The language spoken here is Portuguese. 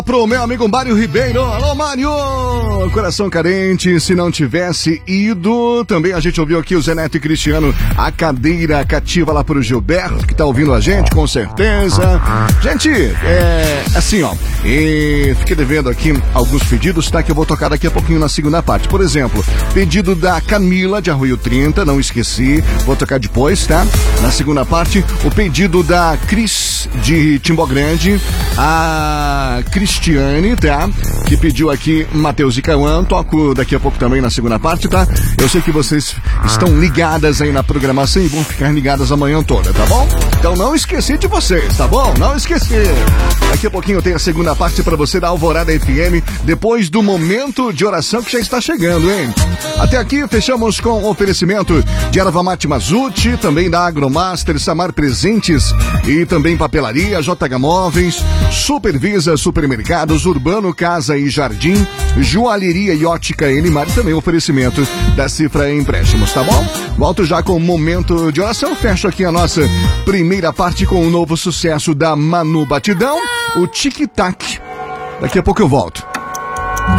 Pro meu amigo Mário Ribeiro. Alô, Mário! Coração carente, se não tivesse ido. Também a gente ouviu aqui o Zé Neto e Cristiano, a cadeira cativa lá pro Gilberto, que tá ouvindo a gente, com certeza. Gente, assim, ó, fiquei devendo aqui alguns pedidos, tá? Que eu vou tocar daqui a pouquinho na segunda parte. Por exemplo, pedido da Camila de Arroio 30, não esqueci, vou tocar depois, tá? Na segunda parte, o pedido da Cris de Timbó Grande, a Cristiane, tá? Que pediu aqui Matheus e Cauã. Toco daqui a pouco também na segunda parte, tá? Eu sei que vocês estão ligadas aí na programação e vão ficar ligadas a manhã toda, tá bom? Então não esqueci de vocês, tá bom? Não esqueci. Daqui a pouquinho tem a segunda parte pra você da Alvorada FM, depois do momento de oração que já está chegando, hein? Até aqui fechamos com o oferecimento de Erva Mate Mazuti, também da Agromaster, Samar Presentes e também Papelaria, JH Móveis, Supervisa Supermercados, Urbano Casa e Jardim, Joalheria e Ótica Enimar e também oferecimento da Cifra Empréstimos, tá bom? Volto já com o momento de oração, fecho aqui a nossa primeira parte com o novo sucesso da Manu Batidão, o Tic Tac. Daqui a pouco eu volto.